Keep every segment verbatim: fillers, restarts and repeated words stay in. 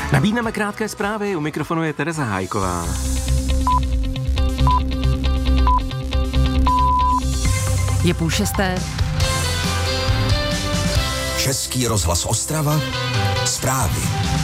Nabídneme krátké zprávy, u mikrofonu je Tereza Hájková. Je půl šesté. Český rozhlas Ostrava, zprávy.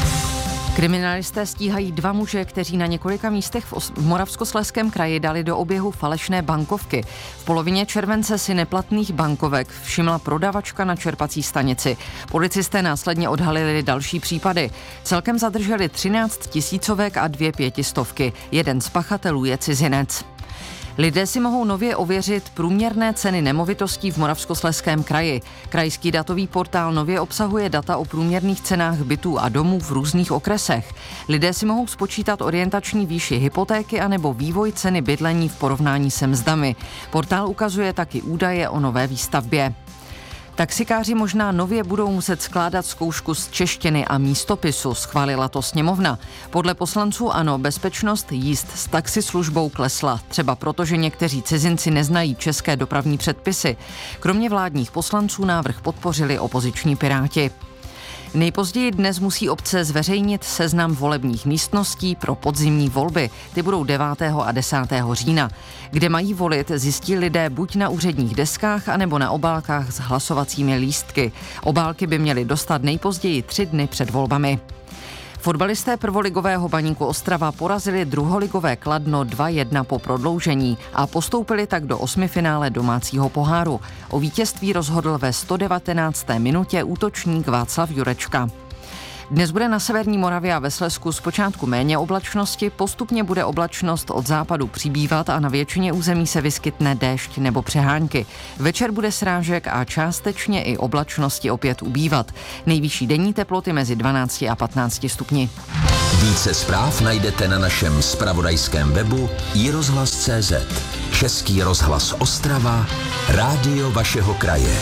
Kriminalisté stíhají dva muže, kteří na několika místech v, Os- v Moravskoslezském kraji dali do oběhu falešné bankovky. V polovině července si neplatných bankovek všimla prodavačka na čerpací stanici. Policisté následně odhalili další případy. Celkem zadrželi třináct tisícovek a dvě pětistovky. Jeden z pachatelů je cizinec. Lidé si mohou nově ověřit průměrné ceny nemovitostí v Moravskoslezském kraji. Krajský datový portál nově obsahuje data o průměrných cenách bytů a domů v různých okresech. Lidé si mohou spočítat orientační výši hypotéky anebo vývoj ceny bydlení v porovnání se mzdami. Portál ukazuje taky údaje o nové výstavbě. Taxikáři možná nově budou muset skládat zkoušku z češtiny a místopisu, schválila to sněmovna. Podle poslanců ANO bezpečnost jízd s taxislužbou klesla, třeba proto, že někteří cizinci neznají české dopravní předpisy. Kromě vládních poslanců návrh podpořili opoziční Piráti. Nejpozději dnes musí obce zveřejnit seznam volebních místností pro podzimní volby. Ty budou devátého a desátého října. Kde mají volit, zjistí lidé buď na úředních deskách, anebo na obálkách s hlasovacími lístky. Obálky by měly dostat nejpozději tři dny před volbami. Fotbalisté prvoligového Baníku Ostrava porazili druholigové Kladno dva jedna po prodloužení a postoupili tak do osmifinále domácího poháru. O vítězství rozhodl ve sto devatenácté minutě útočník Václav Jurečka. Dnes bude na severní Moravě a ve Slezsku zpočátku méně oblačnosti, postupně bude oblačnost od západu přibývat a na většině území se vyskytne déšť nebo přehánky. Večer bude srážek a částečně i oblačnosti opět ubývat. Nejvyšší denní teploty mezi dvanácti a patnácti stupni. Více zpráv najdete na našem zpravodajském webu i rozhlas tečka cé zet. Český rozhlas Ostrava, rádio vašeho kraje.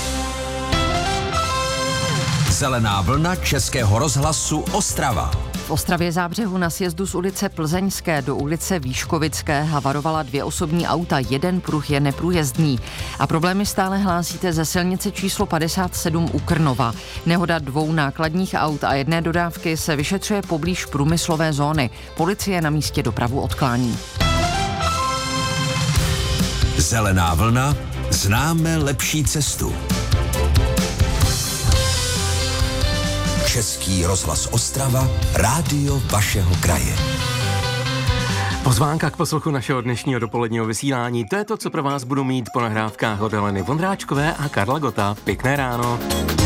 Zelená vlna Českého rozhlasu Ostrava. V Ostravě Zábřehu na sjezdu z ulice Plzeňské do ulice Výškovické havarovala dvě osobní auta, jeden pruh je neprůjezdný. A problémy stále hlásíte ze silnice číslo padesát sedm u Krnova. Nehoda dvou nákladních aut a jedné dodávky se vyšetřuje poblíž průmyslové zóny. Policie na místě dopravu odklání. Zelená vlna, známe lepší cestu. Český rozhlas Ostrava, rádio vašeho kraje. Pozvánka k posluchu našeho dnešního dopoledního vysílání. To je to, co pro vás budu mít po nahrávkách od Heleny Vondráčkové a Karla Gota. Pěkné ráno.